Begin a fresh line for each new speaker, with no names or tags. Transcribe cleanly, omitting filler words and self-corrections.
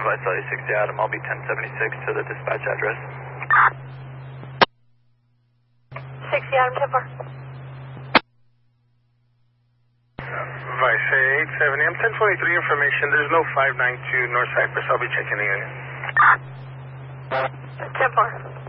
I saw you 60 Adam. I'll be 1076 to the dispatch address.
60 Adam, 10-4.
Vice 870. I'm 1023 information. There's no 592 North Cypress. I'll be checking in.
10-4.